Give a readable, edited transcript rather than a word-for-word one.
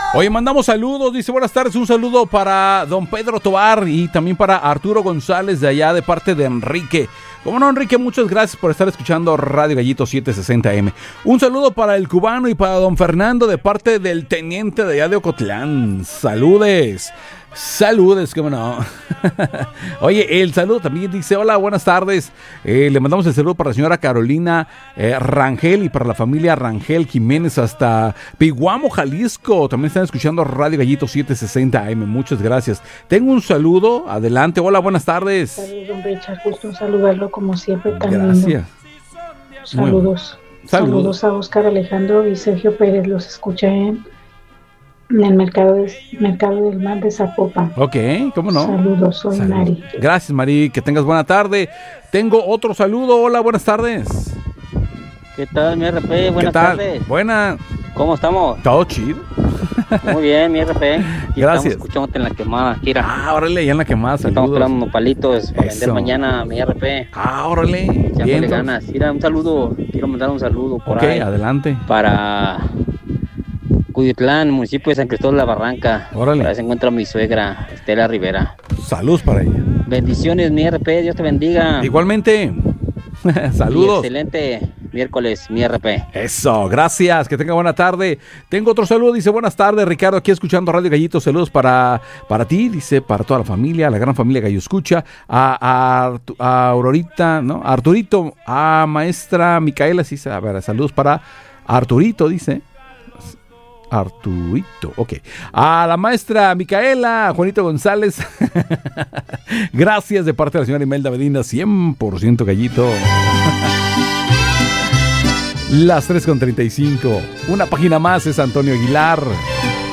Oye, mandamos saludos, dice buenas tardes, un saludo para don Pedro Tobar y también para Arturo González de allá de parte de Enrique. Como no, Enrique, muchas gracias por estar escuchando Radio Gallito 760M. Un saludo para el cubano y para don Fernando de parte del teniente de allá de Ocotlán. Saludes. Saludes, cómo no. Oye, el saludo también dice, hola, buenas tardes. Le mandamos el saludo para la señora Carolina Rangel y para la familia Rangel Jiménez hasta Piguamo, Jalisco. También están escuchando Radio Gallito 760 AM. Muchas gracias. Tengo un saludo, adelante. Hola, buenas tardes. Saludos, don Richard, gusto en saludarlo como siempre. Tan gracias. Lindo. Saludos. Saludos a Oscar Alejandro y Sergio Pérez, los escuché en el mercado del mar de Zapopan. Ok, ¿cómo no? Saludos, soy Mari. Gracias, Mari, que tengas buena tarde. Tengo otro saludo, hola, buenas tardes. ¿Qué tal, mi RP? Buenas tardes. Buena. ¿Cómo estamos? Todo chido. Muy bien, mi RP. Aquí gracias. Estamos escuchándote en la quemada, Kira. Órale, ya en la quemada, saludos. Estamos esperando unos palitos para vender mañana, mi RP. Órale. Echándole ganas. Mira, un saludo. Quiero mandar un saludo por ahí. Ok, adelante. Para Cuditlán, municipio de San Cristóbal de la Barranca. Órale. Ahí se encuentra mi suegra, Estela Rivera. Saludos para ella. Bendiciones, mi RP. Dios te bendiga. Igualmente. Saludos. Y excelente miércoles, mi RP. Eso, gracias, que tenga buena tarde. Tengo otro saludo, dice buenas tardes, Ricardo, aquí escuchando Radio Gallito, saludos para ti, dice, para toda la familia, la gran familia Gallo Escucha, a Aurorita, ¿no? A Arturito, a maestra Micaela, sí, a ver, saludos para Arturito, dice. Arturito, ok. A la maestra Micaela, a Juanito González. Gracias de parte de la señora Imelda Medina, 100% Gallito. Las 3:35. Una página más es Antonio Aguilar.